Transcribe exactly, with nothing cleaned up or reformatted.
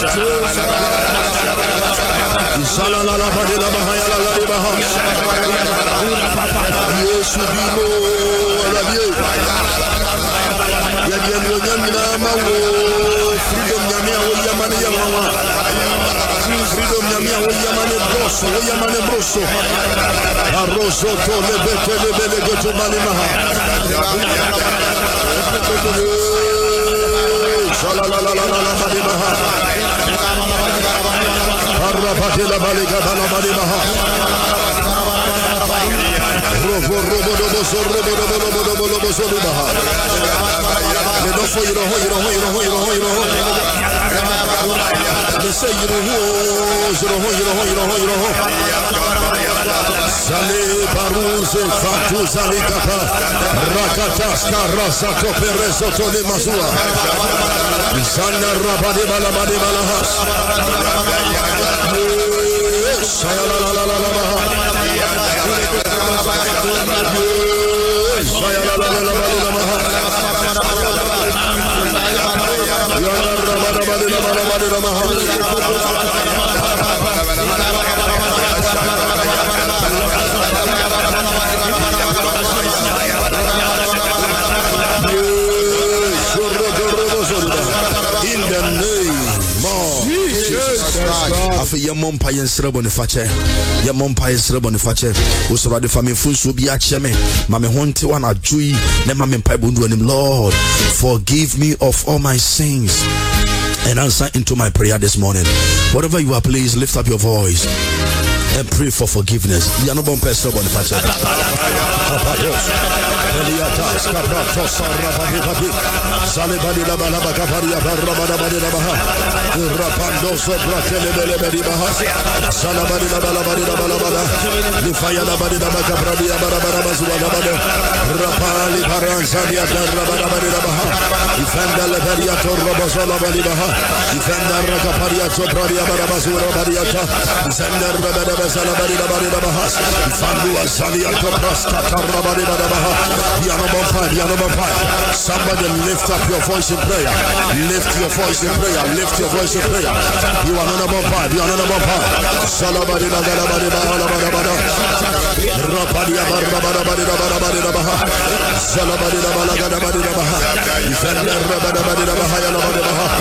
Salalala badila bahaya la la baha. Yesu bimo la vie. Ya dia mo nyamina mawo. Freedom nyamia wo yamane yamawa. Freedom nyamia wo yamane broso, wo yamane broso. Arroso to le bete le bele goto mali maha. Salalala la la badila baha. Arrabatela balega bala bali baha. Robo robo robo so robo robo robo robo robo so baha. Le do fo yiro ho yiro ho yiro ho yiro ho yiro ho. Le se yiro ho yiro ho yiro ho yiro ho yiro ho. Sale baruze fatu sale kata. Rakata skarasa to pereso to le mazua. Sana rabade bala bade bala has. Saya la la la la la baha. Saya la la la la la baha. Ya la la la la la la baha. In the name of Jesus Christ. Afi ya mompa yensre bonifache. Ya mompa yensre bonifache. Usura de fami funsu bi acheme. Mame honte wana jui ne mame mpa bundu anim. Lord, forgive me of all my sins and answer into my prayer this morning. Whatever you are, please lift up your voice and pray for forgiveness. Ya no bon pastor bonifache. Eliatas kabrato sarabadi badi salibadi la bala bakafaria barabada badi la baha rapando sobra kelebele badi baha salabadi la bala badi la bala bala lifaya la badi la bakabradi barabara bazwa la badi rapali paransa dia barabada badi la baha ifanda la badi to roboso la badi baha ifanda rakaparia sobra dia barabazura badi ata ifanda rabada basala badi la badi la baha ifandu asalia to praska tarabadi la baha. Somebody lift up your voice in prayer. Lift your voice in prayer. Lift your voice in prayer. You are number five. You are number five. Salabadi la galabadi la galabadi la rapadi la barabadi la barabadi la baha. Salabadi la galabadi la baha. Ifenda rabadi la baha la baha.